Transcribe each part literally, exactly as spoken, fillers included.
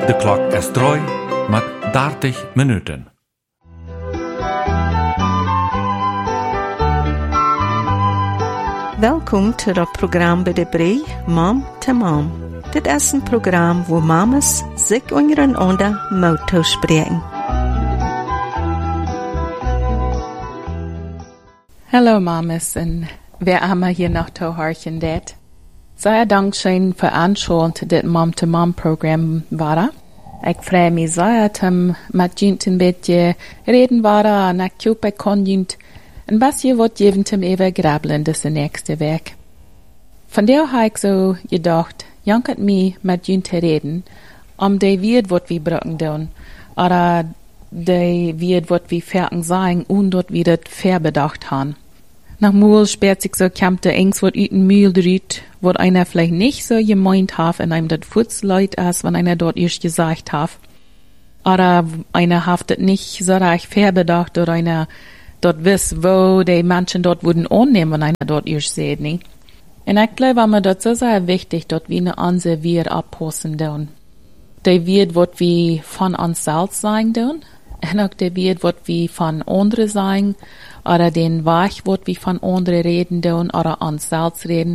De klok is droi met dertig minuten. Welkom to het programma bij de Bree, Mom to Mom. Dit is een programma waar mamas zich ondereinander moeten spreken. Hallo mamas en wer allemaal hier nog te hartje dat. Zeer dankzij voor aanschauen dit Mom to Mom program waren. Ik vrij me zeer om met junt een beetje reden waren en ik hoop ik kon junt en was je wat even te even grabbelen dus de nächste week. Vandaar heb ik zo gedacht, jankert me met junt te reden, om de weet wat we brauchen doen, oder de weet wat we fertig zijn und dat we dat verbedacht haben. Nach Mool sperrt sich so kämpft der Angst wat üten Mühl drüht, wat einer vielleicht nicht so gemeint hat, und einem dat futz leid ist, wenn einer dort erst gesagt hat. Oder einer hat das nicht so reich verbedacht, oder einer dort wiss, wo die Menschen dort würden annehmen, wenn einer dort erst sieht, ne? Und ich glaube, mir das so sehr wichtig, dort wie eine Anse wir abpassen tun. Die wird, wat wir von uns selbst sagen tun, und auch die wird, wat wir von anderen sagen, oder den Weg, wo wir von anderen reden tun, oder uns selbst reden.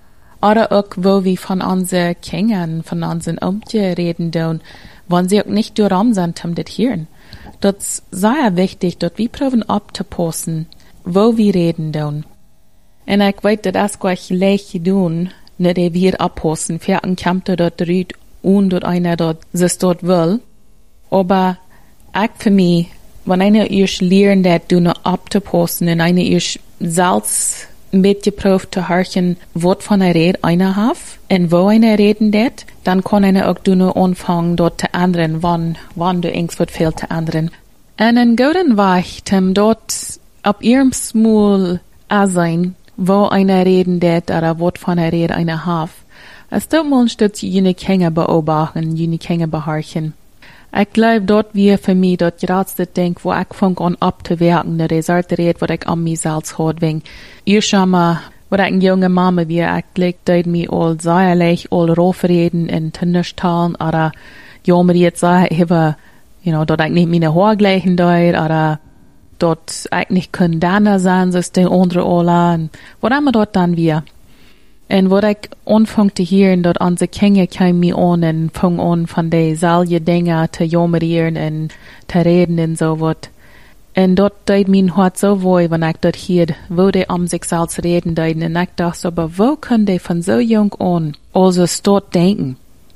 Oder auch, wo wir von unseren Kindern, von unseren Umtje reden tun, wenn sie auch nicht daran sind, um das hören. Das ist sehr wichtig, dass wir probieren abzupassen, wo wir reden tun. Und ich weiß, das ist gleich leicht tun, nicht wir abpassen, für ein Kämpfer dort rüht und dort einer dort sich dort will. Aber ich für mich, wenn einer erst lernt, das du noch abzupassen und einer erst selbst mitgeprüft zu hören, was von einer Rede einer hat und wo einer reden das, dann kann einer auch du noch anfangen, dort zu ändern, wann, wann du irgendwas wird viel zu ändern. Und ein guten Weg, um dort ab ihrem Smul sein, wo einer reden das oder was von einer Rede einer hat. Es tut mal ein Stück jene Kinder beobachten, jene Kinder behorchen. Ich glaube, dort wir für mich dort gerade das Ding, wo ich fange an abzuwerken, der Resultat redet, was ich an mir selbst hat, wegen ihr schon mal, wo ich eine junge Mama wie, ich glaube, dort mir all sehr leicht, all raufreden in Tinderstalen, oder ja, mir jetzt sagen, über, you know, dort ich nicht meine Haare gleichen dort, oder dort ich nicht können dann sein, so ist der andere alle, und was immer dort dann wir. En wat ik anfang te hören, dat onze Kinder kamen mir an en fang an von de selje Dinge te jammerieren en te reden en so wat. En dat deed mijn hart so weh, wenn ich dort hier, wo de om sich selbst reden deiden. En ich dachte, aber wo können die von so jung an also dort denken?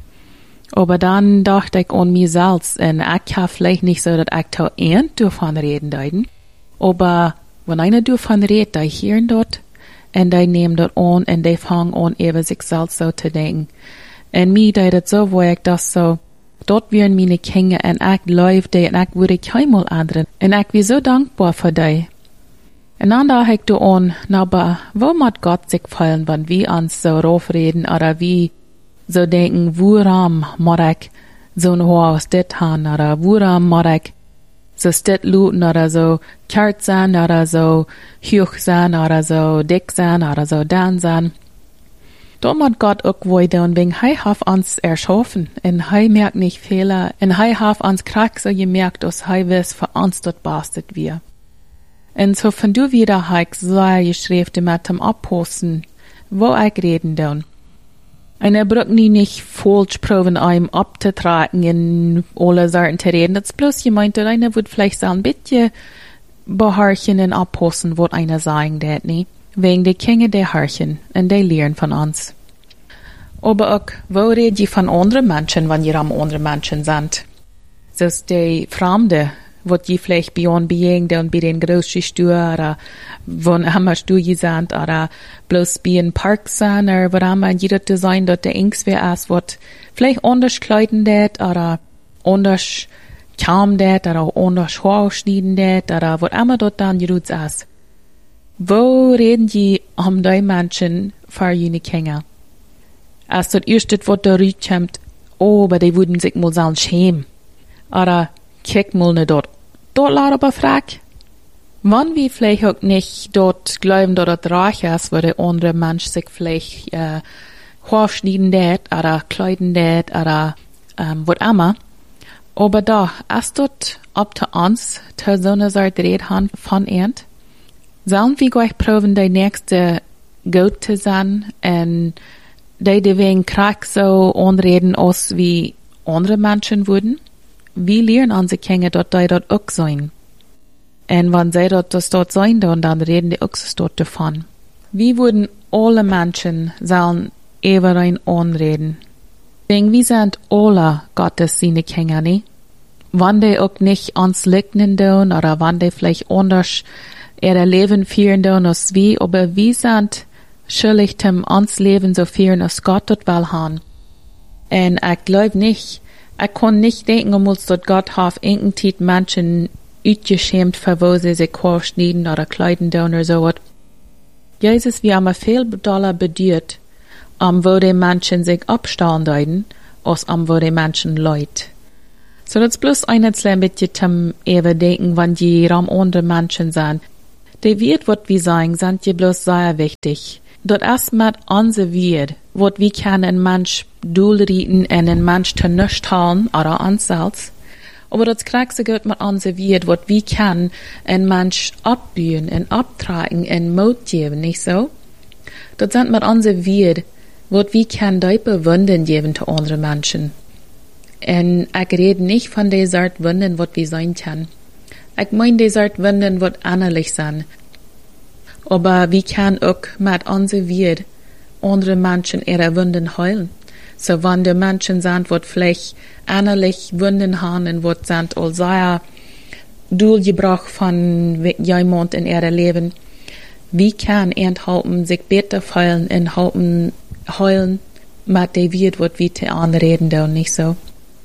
Aber dann dachte ich an mir selbst, en ich habe vielleicht nicht so, dass ich da ein davon reden deiden. Aber wenn einer davon redet, die hören dort, en die nemen dat aan en die fangen aan even zichzelf zo te denken. En mij deed het zo, waar ik dacht zo, dat waren mijn kinderen en ik leefde en ik wilde helemaal anderen. En ik was zo dankbaar voor die. En dan dacht ik toen aan, nou, maar wo moet God zich vallen, wenn wir uns so raufreden, oder wie so denken, waarom moet ik zo'n huis dit haben, oder waarom moet ik so stet looten oder so kart sein oder so hoch sein oder so dick sein oder so dan sein. Da muss Gott auch weiter und wegen Hei hat uns erschaffen und Hei merkt nicht Fehler und Hei hat uns krack so gemerkt, dass Hei wiss für uns dort bastet wir. Und so von du wieder Hei sei geschrieben mit dem Abposten, wo ich reden dann. Und er braucht nie nicht falsch proben, einem abzutragen in alle Sorten zu reden. Das ist bloß gemeint, dass einer wird vielleicht so ein bisschen beharrchen und abpassen, was einer sagen wird, ne? Wegen die Kinder, die harchen und die lernen von uns. Aber auch, wo redet ihr von anderen Menschen, wenn ihr am anderen Menschen seid? Das ist die Fremde, was ihr vielleicht bei uns begegnet und bei den großen Stühlen, oder wenn immer Stühle sind, oder bloß bei einem Park sind, oder was immer jeder zu sein, dass der Angst wäre, was vielleicht anders kleiden det, oder anders kaum det, oder anders Haar schneiden det, oder was immer dort dann gerut ist. Wo reden die um die Menschen für jene Kinder? Als das erste, was da rüberkommt, oh, aber die würden sich mal sagen, schämen. Oder, kijk mal ne dort. Dort laat aber frag. Wann wir vielleicht auch nicht dort glauben, dass das reich ist, wo der andere Mensch sich vielleicht äh, Haarschneiden det, oder kleiden det, oder um, wat amma. Aber da, als dort op te ons, te zo'n soort red han van eend, zullen we gleich proben de nächste goed te zijn en die de wegen krak so onreden als wie andere Menschen würden? Wie lernen unsere Kinder dort, die dort auch sein? Und wenn sie dort das dort sein, dann, dann reden die auch dort davon. Wie würden alle Menschen sollen über ein onreden? Wegen wir sind alle Gottes seine Kinder, ne? Wenn die auch nicht uns liegnen tun, oder wenn die vielleicht anders ihr Leben führen tun als wir, aber wir sind schuldig, um uns Leben so führen, als Gott dort will haben. Und ich glaube nicht, ich kann nicht denken, um uns dort Gott hat irgendein Menschen uitgeschämt, für wo sie sich vorschneiden oder kleiden tun oder so was. Jesus, wir haben viel Dollar bedient, um wo die Menschen sich abstellen deuten, als um wo die Menschen leid. So das ist bloß ein klein bisschen zum Überdenken, wenn die Raum andere Menschen sind. Die wird, was wir sagen, sind die bloß sehr wichtig. Dort erst mit unser wird, was wir können ein Mensch durchrieten und ein Mensch zu nichts halten, oder uns selbst. Aber das Kraxige geht mit unser wird, was wir können ein Mensch abbühen und abtragen und Mut geben, nicht so? Dort sind mit unser wird, was wir können diepe Wunden geben zu anderen Menschen. Und ich rede nicht von der Art Wunden, was wir sein können. Ich meine die Art Wunden, was ähnlich sind. Aber wir können auch mit unserer Welt andere Menschen ihre Wunden heilen. So wenn die Menschen sind, die vielleicht ähnlich Wunden haben und die sind all sehr durchgebracht von jemand in ihrem Leben, wie kann enthalten sich besser fühlen und halten, heilen mit der Welt, was wir zu anreden und nicht so.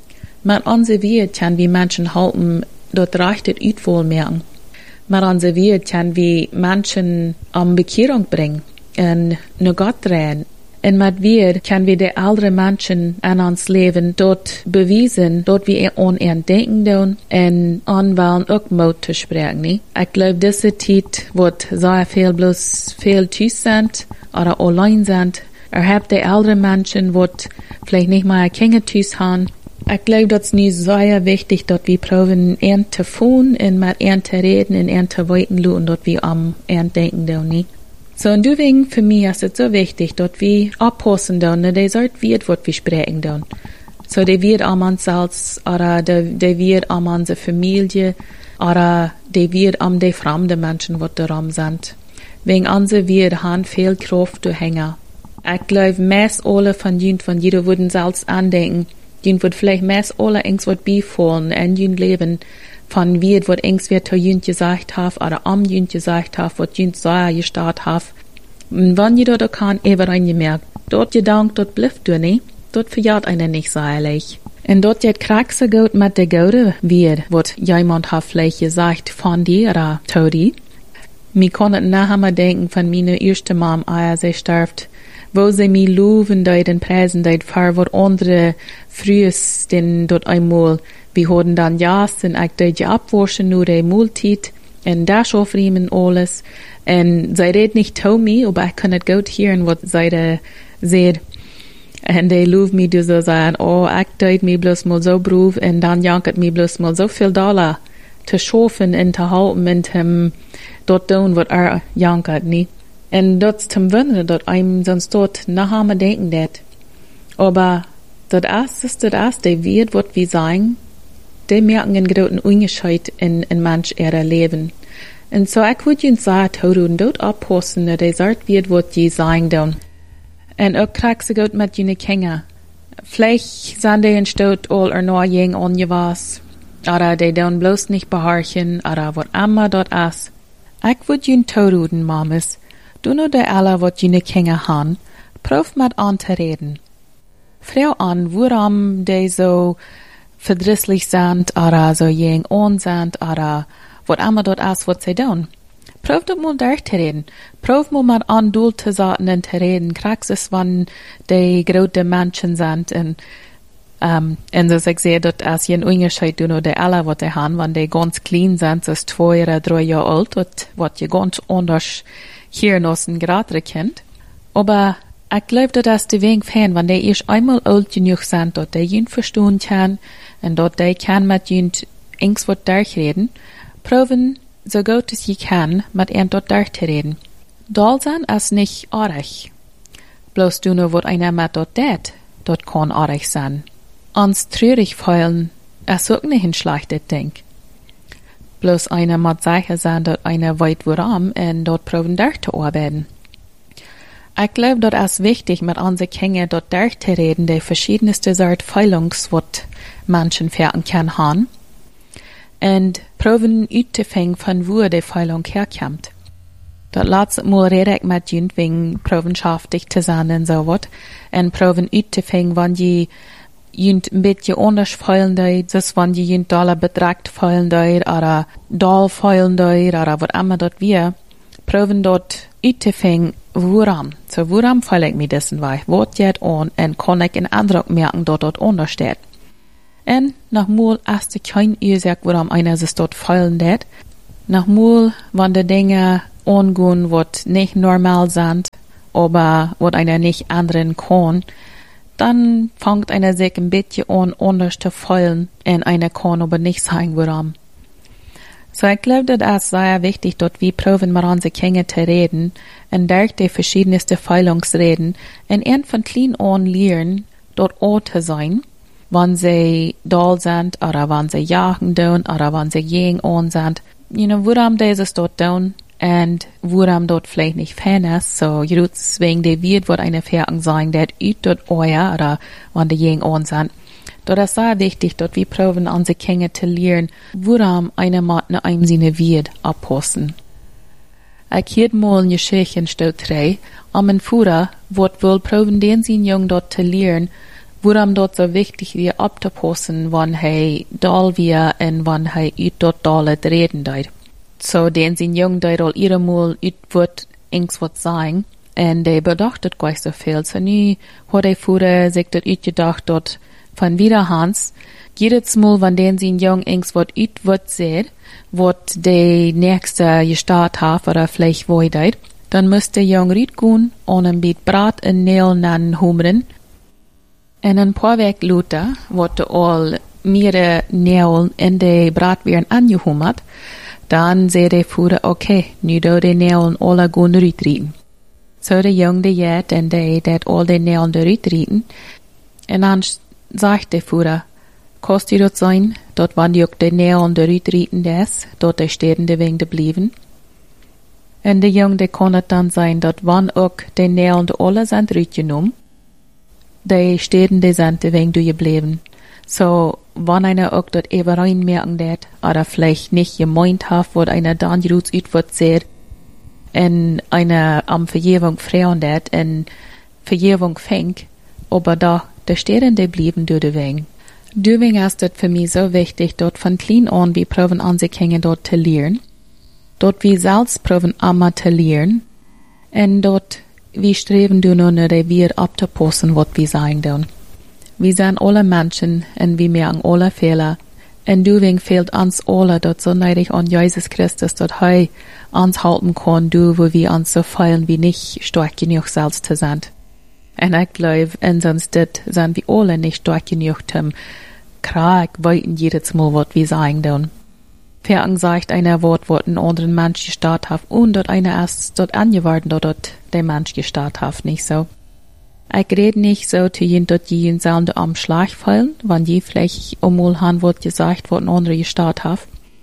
Mit unserer Welt können wir Menschen halten, dort reicht es Utwohl merken. Mit unserer Welt können wir Menschen um Bekehrung bringen und nur Gott drehen. Und mit wir können wir die anderen Menschen an uns Leben dort beweisen, dort wir an ihren Denken tun und anwählen auch Mut zu sprechen. Ne? Ich glaube, diese Zeit wird sehr viel bloß viel Tüß sind oder allein sind. Er hat die anderen Menschen, die vielleicht nicht mal keine Tüß haben. Ich glaube, das ist nicht sehr wichtig, dass wir proben, ihn zu tun und mit ihn zu reden und ihn zu weiten und dass wir am ihn denken tun. Ne? So, und deswegen für mich ist es so wichtig, dass wir abpassen tun, dass die Art wird, was wir sprechen tun. So, die wird am uns selbst, oder die, die wird am unsere Familie, oder die wird am die fremden Menschen, die darum sind. Wegen unserer wird haben viel Kraft zu hängen. Ich glaube, meist alle von ihnen, von jeder würden selbst andenken, ihnen wird vielleicht meist alle Angst wird befallen in ihrem Leben, von wie es wird Angst wird zu ihnen gesagt hat, oder am ihnen gesagt hat, was ihnen so gestartet hat. Und wenn jeder da kann, eben reingemerkt, dort gedankt, dort bleibt du nicht, dort verjahrt einer nicht so ehrlich. Und dort jetzt kraxe gut mit der Gaude wird, was jemand hat vielleicht gesagt von dir oder zu dir. Mir konnten nachher mal denken von meiner ersten Mom, als sie starbt, wo sie mich loben deit und preisen deit für was andere frühes denn dort einmal, wir hatten dann jas und ich deit ja abwaschen nur die Multit und das aufriemen alles und sie redet nicht zu mir, aber ich kann nicht gut hören, was sie da sagt. Und die loben mich du so sagen, oh, ich deit mir bloß mal so beruf und dann janket mir bloß mal so viel Dollar zu schaffen und zu halten und um, dort tun, was er janket, nicht? Und das zum Wundern, dass einem sonst dort nachher mal denken det. Aber das erste ist das erste, die wird, was wir sagen, die merken einen großen Unterschied in, in manch ihrer Leben. Und so, ich würde ihnen sagen, dass dort abpassen, dass die sagt wird, was die sagen dann. Und auch kriegst du gut mit ihren Kindern. Vielleicht sind die in Stadt all oder nur jeng an je was. Oder die dann bloß nicht beharchen, oder was immer dort ist. Ich würde ihnen tun, Mamas. Du nur der alle, was jene Kinder haben, prof mit an zu reden. Frau an, warum die so verdrisslich sind, oder so jeng on sind, oder was immer dort ist, was sie tun. Prof dort mal durch zu reden. Prof mal mit an Duhl zu sagen und zu reden. Kriegst es, wenn die große Menschen sind, und, um, und so ich sehe, dort ist ein Unterschied, du nur der alle, was die haben, wenn die ganz clean sind, so ist zwei oder drei Jahre alt, was je ganz anders hier noch ein gerade Kind. Aber Ich glaube, dass die wenig fan, wenn die erst einmal alt genug sind, dort die jünt verstehen kann, und dort die kann mit jünt ings wat durchreden, proben, so gut es je kann, mit ihnen dort durchzureden. Dol sein ist nicht arg. Bloß du nur, wat einer mit dort det, dort kann arg sein. Ans traurig feilen, ist auch nicht ein schlechtes Ding. Bloß einer mit sicher sein, dort einer weit woran, und dort proben durchzuarbeiten. Ich glaube, das ist wichtig, mit unseren Kindern dort durchzureden, die verschiedenste Sorte Feilungs, was Menschen fähren können haben. Und proben auszufinden, von wo die Feilung herkommt. Dort letztes Mal rede ich mit Jünd wegen probenschaftig zu sein und so was. Und proben auszufinden, wenn die Jünd ein bisschen anders feilen dort, so wenn die Jünd Dollar betragt feilen dort, oder Doll feilen dort, oder was immer dort wir. Proben dort uitzufinden, woran. So, woran feil ich mir dessen weich? Wat jet on, en kann ich einen Eindruck merken, dort dort untersteht. En, nachmol, erst ich kein Ursache, woran einer sich dort feilen det. Nachmol, wenn die Dinge angehen, wat nicht normal sind, aber wat einer nicht anderen kann, dann fängt einer sich ein bisschen an, anders zu feilen, en einer kann aber nicht sagen, woran. So, ich glaube, das ist sehr wichtig, dort wie proben wir unsere Kinder zu reden, und durch die verschiedensten Feilungsreden, und ein von klein an lernen, dort auch zu sein, wenn sie doll sind, oder wenn sie jagen tun, oder wenn sie gegen an sind. You know, woran dieses dort tun, und woran dort vielleicht nicht fan ist, so, just wegen der wird, wird eine Ferien sein, der üt dort euer, oder wenn die gegen an sind. Dort ist sehr wichtig, dort wir proben unsere Kinder zu lernen, woran eine Matne einem seine wird abpassen. Ich hörte mal eine Geschichte in Stautrei, am ein Führer, wird wohl proben, den sie jung dort zu lernen, woran dort so wichtig wir abzupassen, wann er doll wir und wann er üt dort doll reden dort. So, den sie jung dort all ihre Mal üt wird ings was sagen, und der bedachtet gleich so viel. So, nu hat der Führer sich dort üt gedacht, dort von wiederhans, jedes Mal, wenn den sie jung ings wat üt wird seht, wat de nächste gestart hat, oder vielleicht wo deit, dann müsste jung riet gehen und ein Biet Brat in Nähl nan humren. En ein paar Weg luter, wat de all mehrere Nähl in de Brat werden angehumert, dann seh de Führer, okay, nu do de Nähl alle gehen riet rieten. So de jung de jet, en de dat all de Nähl de riet rieten, en dann sagt der Führer, kost ihr dort sein, dort wann die auch die Nähe und der Rütrieten des, dort der Stehende wegen der blieben. Und der Jung, der kann dann sein, dort wann auch die Nähe und alle sind rütgenommen, die Stehende sind wegen du geblieben. So, wann einer auch dort eben reinmerken det, oder vielleicht nicht gemeint hat, wo einer dann rüts ut wird sehr, und einer am Verjährung freuen det, und Verjährung fängt, aber da der Stehende blieben du de wegen. Du wegen ist das für mich so wichtig, dort von klein an wie proben unsere Kinder dort zu lernen, dort wie selbst proben immer zu lernen, und dort wie streben du nur der wir abzupassen, was wir sagen tun. Wir sind alle Menschen, und wir merken alle Fehler, und du wegen fehlt uns alle dort so neidig an Jesus Christus, dort hei uns halten kann, du, wo wir uns so feilen, wie nicht stark genug selbst zu sein. Und ich glaube, und sonst dit sind wir alle nicht stark genug, um Krieg weiten jedes Mal, was wir sagen tun. Fern sagt einer Wort, was ein anderen Mensch gestartet hat, und dort einer erst dort angewartet, dort der Mensch gestartet hat, nicht so. Ich rede nicht so, zu jen dort jen sollen am Schlag fallen, wenn die vielleicht ummal haben, was gesagt, was ein anderer gestartet hat.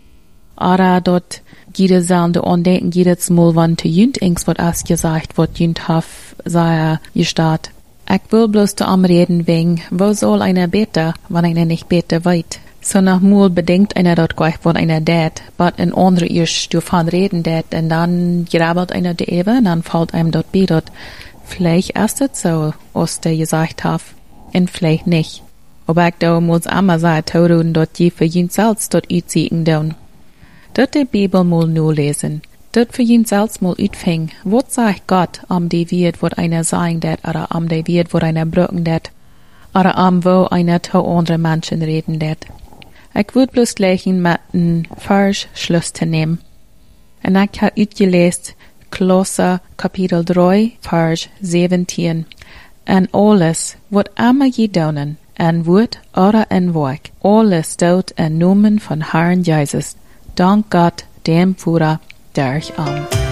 Oder dort jeder sollen andenken, jedes Mal, wenn zu jen ings was erst gesagt, was jen hat, sei gestartet. Ich will bloß zu am reden wegen, wo soll einer beten, wenn einer nicht beten weit. So nach Mal bedenkt einer dort gleich, was einer dat, but ein anderer erst davon reden dat, und dann grabbelt einer die Ewe, und dann fällt einem dort bei dort. Vielleicht ist es so, was der gesagt hat, und vielleicht nicht. Aber ich da muss einmal sagen, Tauren dort je für jeden selbst dort uitziehen tun. Dort die Bibel mal nur lesen. Dort für jeden selbst mal uitfing, was sagt Gott am die wird, wo einer sagen dat, oder am die wird, wo einer brücken dat, oder am wo einer zu anderen Menschen reden dat. Ich würde bloß gleich mit einem Vers Schluss zu nehmen. Und ich habe uitgelesen, Kolosser kapitel drie, vers zeventien. En alles wat amma je donen, en woord ora en werk, alles doet en noemen van Herrn Jezus. Dank God dem Führer, der ich am.